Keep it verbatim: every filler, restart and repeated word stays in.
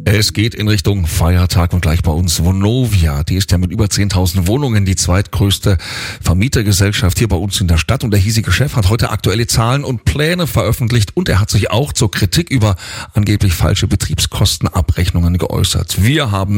Es geht in Richtung Feiertag und gleich bei uns Vonovia. Die ist ja mit über zehntausend Wohnungen die zweitgrößte Vermietergesellschaft hier bei uns in der Stadt. Und der hiesige Chef hat heute aktuelle Zahlen und Pläne veröffentlicht. Und er hat sich auch zur Kritik über angeblich falsche Betriebskostenabrechnungen geäußert. Wir haben